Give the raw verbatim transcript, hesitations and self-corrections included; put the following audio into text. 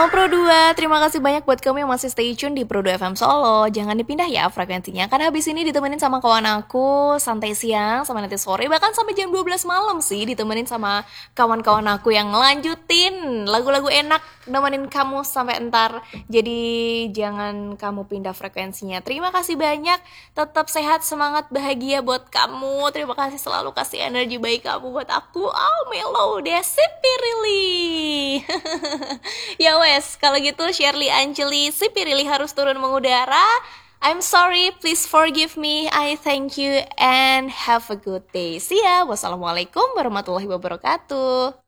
Halo Pro dua, terima kasih banyak buat kamu yang masih stay tune di Pro dua F M Solo. Jangan dipindah ya frekuensinya, karena habis ini ditemenin sama kawan aku santai siang sama nanti sore, bahkan sampai jam dua belas malam sih ditemenin sama kawan-kawan aku yang ngelanjutin lagu-lagu enak nemenin kamu sampai entar. Jadi jangan kamu pindah frekuensinya. Terima kasih banyak, tetap sehat, semangat, bahagia buat kamu. Terima kasih selalu kasih energi baik kamu buat aku. Oh Melo, Desi Pirili. Ya wes, kalau gitu Shirley Anjeli si Pirili harus turun mengudara. I'm sorry, please forgive me. I thank you and have a good day. See ya. Wassalamualaikum warahmatullahi wabarakatuh.